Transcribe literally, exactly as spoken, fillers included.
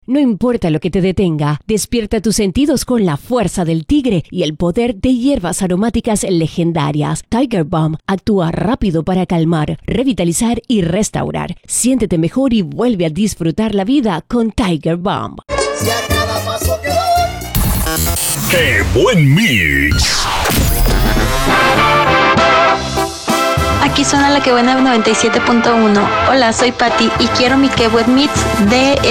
No importa lo que te detenga, despierta tus sentidos con la fuerza del tigre y el poder de hierbas aromáticas legendarias. Tiger Balm actúa rápido para calmar, revitalizar y restaurar. Siéntete mejor y vuelve a disfrutar la vida con Tiger Balm. Y a cada paso que doy. ¡Qué buen mix! Aquí suena la que buena noventa y siete punto uno. Hola, soy Patty y quiero mi que buen mix de